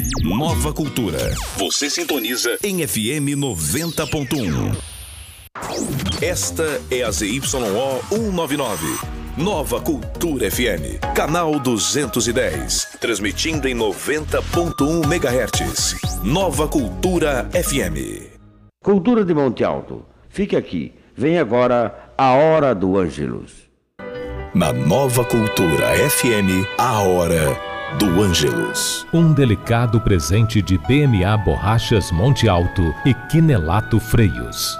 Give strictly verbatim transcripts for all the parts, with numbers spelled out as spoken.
Nova Cultura. Você sintoniza em F M noventa ponto um. Esta é a Z Y O cento e noventa e nove. Nova Cultura F M. Canal duzentos e dez. Transmitindo em noventa ponto um megahertz. Nova Cultura F M. Cultura de Monte Alto. Fique aqui. Vem agora a Hora do Ângelus. Na Nova Cultura F M, a Hora do Ângelus. Um delicado presente de B M A Borrachas Monte Alto e Quinelato Freios.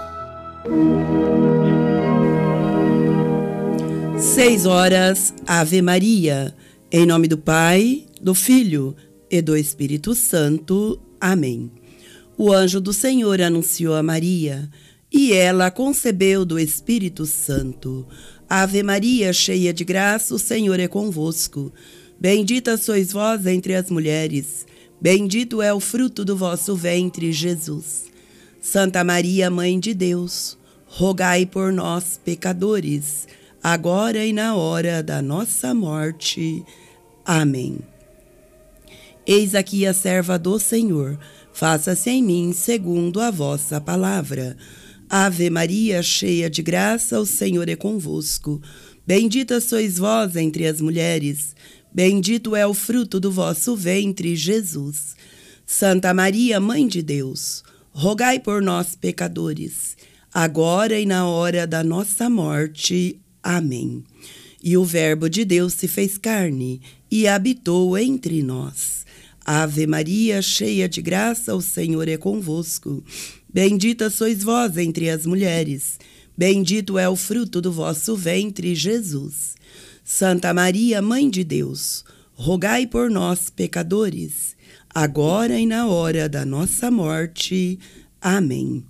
Seis horas, Ave Maria. Em nome do Pai, do Filho e do Espírito Santo. Amém. O anjo do Senhor anunciou a Maria, e ela concebeu do Espírito Santo. Ave Maria, cheia de graça, o Senhor é convosco. Bendita sois vós entre as mulheres, bendito é o fruto do vosso ventre, Jesus. Santa Maria, Mãe de Deus, rogai por nós, pecadores, agora e na hora da nossa morte. Amém. Eis aqui a serva do Senhor, faça-se em mim segundo a vossa palavra. Ave Maria, cheia de graça, o Senhor é convosco. Bendita sois vós entre as mulheres, bendito é o fruto do vosso ventre, Jesus. Santa Maria, Mãe de Deus, rogai por nós, pecadores, agora e na hora da nossa morte. Amém. E o Verbo de Deus se fez carne e habitou entre nós. Ave Maria, cheia de graça, o Senhor é convosco. Bendita sois vós entre as mulheres, bendito é o fruto do vosso ventre, Jesus. Santa Maria, Mãe de Deus, rogai por nós, pecadores, agora e na hora da nossa morte. Amém.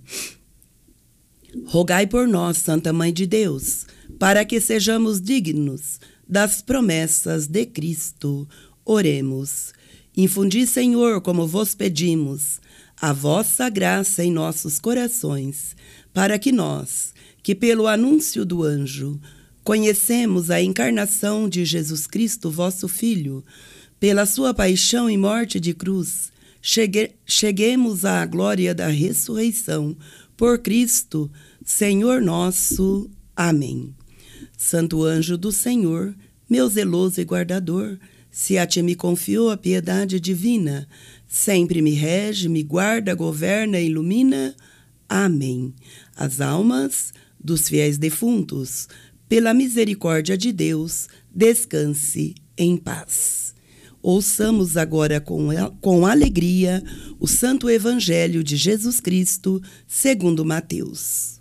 Rogai por nós, Santa Mãe de Deus, para que sejamos dignos das promessas de Cristo. Oremos. Infundi, Senhor, como vos pedimos, a vossa graça em nossos corações, para que nós, que pelo anúncio do anjo, conhecemos a encarnação de Jesus Cristo, vosso Filho, pela sua paixão e morte de cruz, chegue, cheguemos à glória da ressurreição, por Cristo, Senhor nosso. Amém. Santo anjo do Senhor, meu zeloso e guardador, se a ti me confiou a piedade divina, sempre me rege, me guarda, governa e ilumina. Amém. As almas dos fiéis defuntos, pela misericórdia de Deus, descanse em paz. Ouçamos agora com, com alegria o Santo Evangelho de Jesus Cristo, segundo Mateus.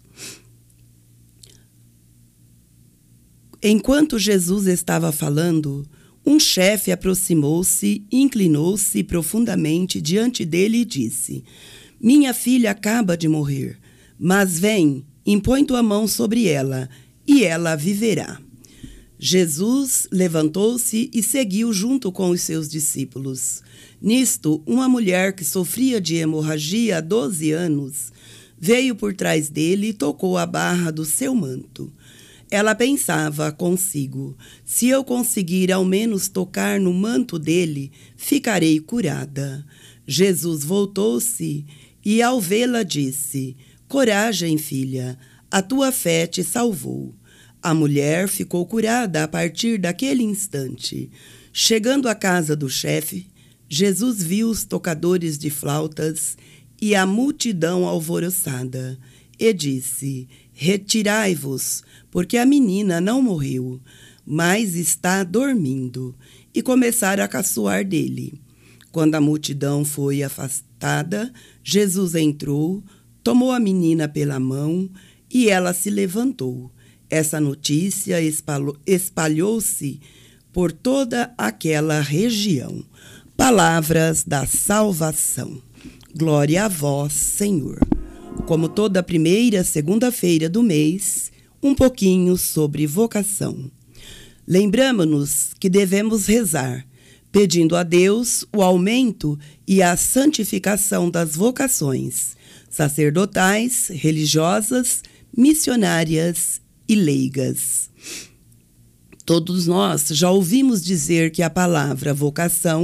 Enquanto Jesus estava falando, um chefe aproximou-se, inclinou-se profundamente diante dele e disse: Minha filha acaba de morrer, mas vem, impõe tua mão sobre ela, e ela viverá. Jesus levantou-se e seguiu junto com os seus discípulos. Nisto, uma mulher que sofria de hemorragia há doze anos veio por trás dele e tocou a barra do seu manto. Ela pensava consigo: se eu conseguir ao menos tocar no manto dele, ficarei curada. Jesus voltou-se e, ao vê-la, disse: Coragem, filha, a tua fé te salvou. A mulher ficou curada a partir daquele instante. Chegando à casa do chefe, Jesus viu os tocadores de flautas e a multidão alvoroçada e disse: Retirai-vos, porque a menina não morreu, mas está dormindo. E começaram a caçoar dele. Quando a multidão foi afastada, Jesus entrou, tomou a menina pela mão e ela se levantou. Essa notícia espalhou-se por toda aquela região. Palavras da salvação. Glória a vós, Senhor. Como toda primeira segunda-feira do mês, um pouquinho sobre vocação. Lembramo-nos que devemos rezar, pedindo a Deus o aumento e a santificação das vocações sacerdotais, religiosas, missionárias e leigas. Todos nós já ouvimos dizer que a palavra vocação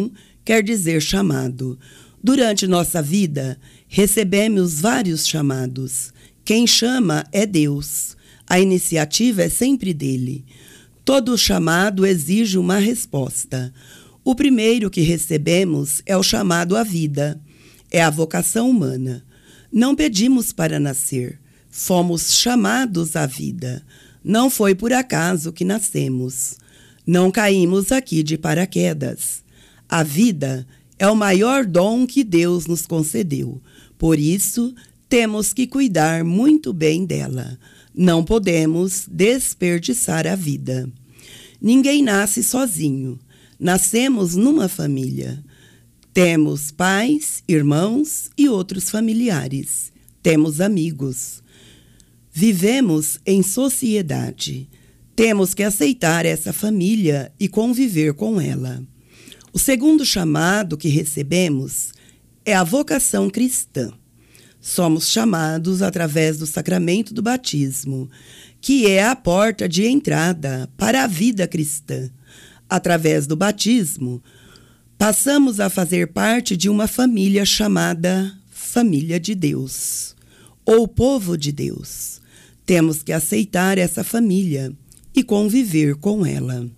quer dizer chamado. Durante nossa vida, recebemos vários chamados. Quem chama é Deus. A iniciativa é sempre dele. Todo chamado exige uma resposta. O primeiro que recebemos é o chamado à vida. É a vocação humana. Não pedimos para nascer. Fomos chamados à vida. Não foi por acaso que nascemos. Não caímos aqui de paraquedas. A vida é o maior dom que Deus nos concedeu. Por isso, temos que cuidar muito bem dela. Não podemos desperdiçar a vida. Ninguém nasce sozinho. Nascemos numa família. Temos pais, irmãos e outros familiares. Temos amigos. Vivemos em sociedade. Temos que aceitar essa família e conviver com ela. O segundo chamado que recebemos é a vocação cristã. Somos chamados através do sacramento do batismo, que é a porta de entrada para a vida cristã. Através do batismo, passamos a fazer parte de uma família chamada Família de Deus, ou Povo de Deus. Temos que aceitar essa família e conviver com ela.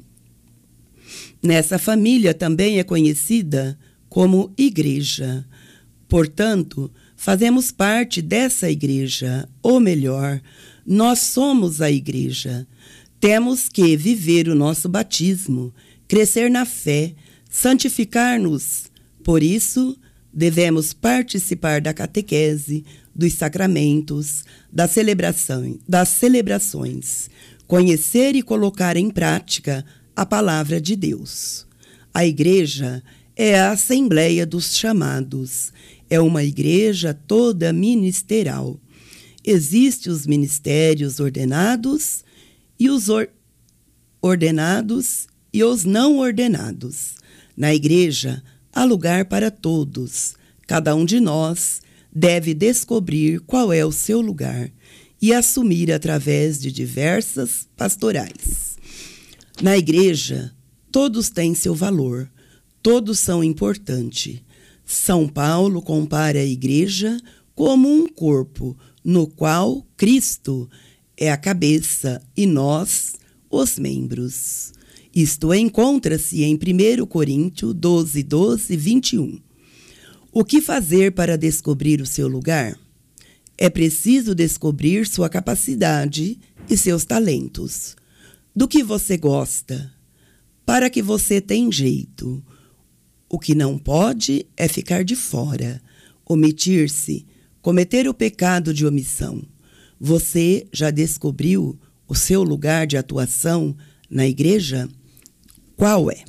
Nessa família também é conhecida como igreja. Portanto, fazemos parte dessa igreja, ou melhor, nós somos a igreja. Temos que viver o nosso batismo, crescer na fé, santificar-nos. Por isso, devemos participar da catequese, dos sacramentos, das celebrações, das celebrações, conhecer e colocar em prática a palavra de Deus. A igreja é a assembleia dos chamados, é uma igreja toda ministerial. Existem os ministérios ordenados e os or- ordenados e os não ordenados. Na igreja há lugar para todos. Cada um de nós deve descobrir qual é o seu lugar e assumir através de diversas pastorais. Na igreja, todos têm seu valor, todos são importantes. São Paulo compara a igreja como um corpo, no qual Cristo é a cabeça e nós, os membros. Isto encontra-se em primeira Coríntios doze, doze, vinte e um. O que fazer para descobrir o seu lugar? É preciso descobrir sua capacidade e seus talentos. Do que você gosta? Para que você tenha jeito. O que não pode é ficar de fora, omitir-se, cometer o pecado de omissão. Você já descobriu o seu lugar de atuação na igreja? Qual é?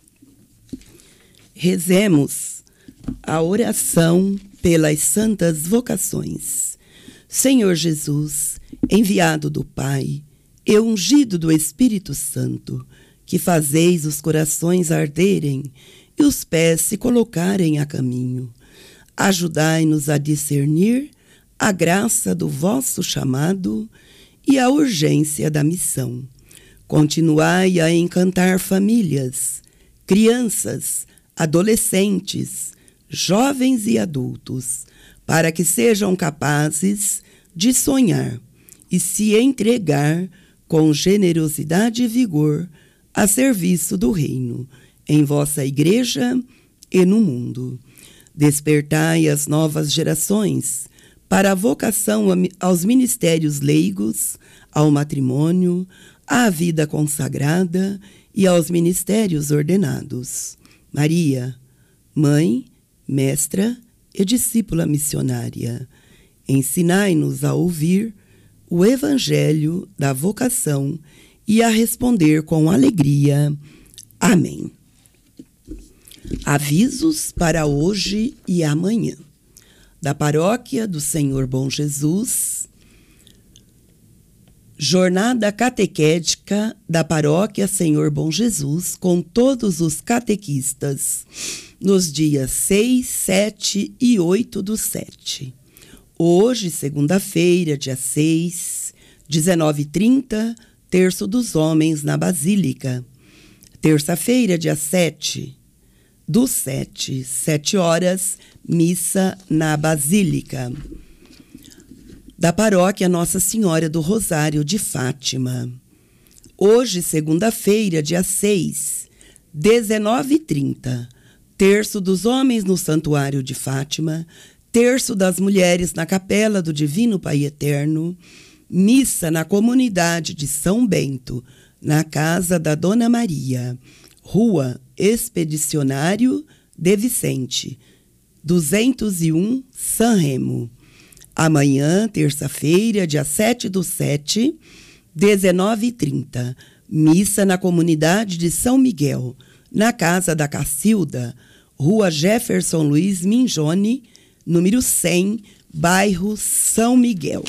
Rezemos a oração pelas santas vocações. Senhor Jesus, enviado do Pai, e ungido do Espírito Santo, que fazeis os corações arderem e os pés se colocarem a caminho, ajudai-nos a discernir a graça do vosso chamado e a urgência da missão. Continuai a encantar famílias, crianças, adolescentes, jovens e adultos, para que sejam capazes de sonhar e se entregar com generosidade e vigor a serviço do reino, em vossa igreja e no mundo. Despertai as novas gerações para a vocação aos ministérios leigos, ao matrimônio, à vida consagrada e aos ministérios ordenados. Maria, mãe, mestra e discípula missionária, ensinai-nos a ouvir o evangelho da vocação e a responder com alegria. Amém. Avisos para hoje e amanhã. Da Paróquia do Senhor Bom Jesus, Jornada Catequética da Paróquia Senhor Bom Jesus, com todos os catequistas, nos dias seis, sete e oito do sete. Hoje, segunda-feira, dia seis, dezenove e trinta, Terço dos Homens na Basílica. Terça-feira, dia sete, do sete, sete horas, missa na Basílica da Paróquia Nossa Senhora do Rosário de Fátima. Hoje, segunda-feira, dia seis, dezenove e trinta, terço dos homens no Santuário de Fátima, terço das mulheres na Capela do Divino Pai Eterno, missa na comunidade de São Bento, na casa da Dona Maria, Rua Expedicionário de Vicente, duzentos e um, Sanremo. Amanhã, terça-feira, dia sete do sete, dezenove e trinta, missa na comunidade de São Miguel, na casa da Cacilda, Rua Jefferson Luiz Minjone, número cem, bairro São Miguel.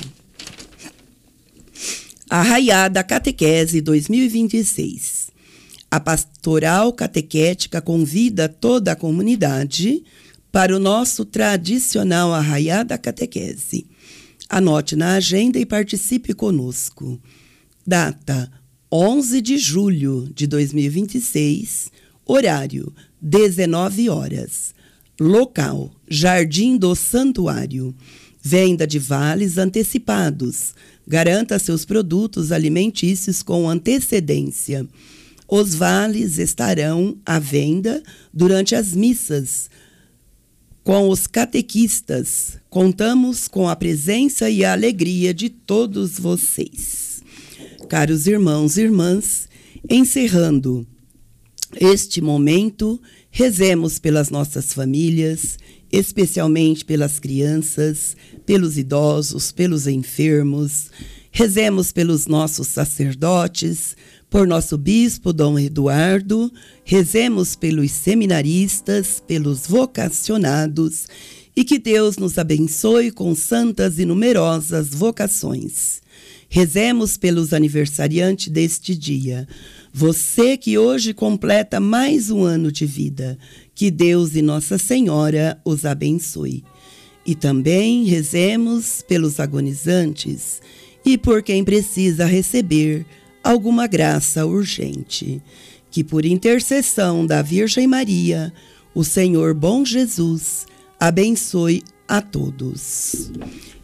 Arraiada Catequese dois mil e vinte e seis. A Pastoral Catequética convida toda a comunidade para o nosso tradicional Arraiada Catequese. Anote na agenda e participe conosco. Data onze de julho de dois mil e vinte e seis, horário dezenove horas. Local: Jardim do Santuário. Venda de vales antecipados. Garanta seus produtos alimentícios com antecedência. Os vales estarão à venda durante as missas com os catequistas. Contamos com a presença e a alegria de todos vocês. Caros irmãos e irmãs, encerrando este momento, rezemos pelas nossas famílias, especialmente pelas crianças, pelos idosos, pelos enfermos. Rezemos pelos nossos sacerdotes, por nosso bispo Dom Eduardo. Rezemos pelos seminaristas, pelos vocacionados, e que Deus nos abençoe com santas e numerosas vocações. Rezemos pelos aniversariantes deste dia. Você que hoje completa mais um ano de vida, que Deus e Nossa Senhora os abençoe. E também rezemos pelos agonizantes e por quem precisa receber alguma graça urgente. Que por intercessão da Virgem Maria, o Senhor bom Jesus abençoe a todos.